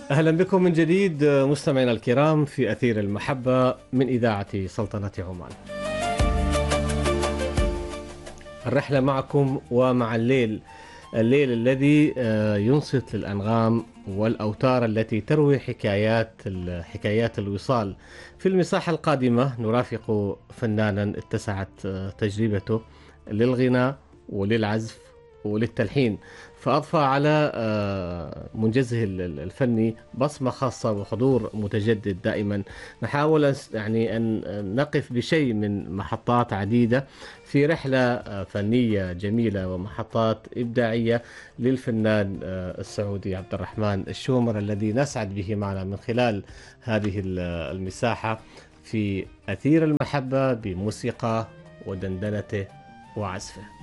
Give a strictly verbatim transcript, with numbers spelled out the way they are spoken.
أهلا بكم من جديد مستمعينا الكرام في أثير المحبة من إذاعة سلطنة عمان. الرحلة معكم ومع الليل، الليل الذي ينصت للأنغام والأوتار التي تروي حكايات حكايات الوصال. في المساحة القادمة نرافق فنانا اتسعت تجربته للغناء وللعزف وللتلحين، فأضفى على منجزه الفني بصمة خاصة وحضور متجدد دائما. نحاول يعني أن نقف بشيء من محطات عديدة في رحلة فنية جميلة ومحطات إبداعية للفنان السعودي عبد الرحمن الشومر، الذي نسعد به معنا من خلال هذه المساحة في أثير المحبة بموسيقى ودندنته وعزفه.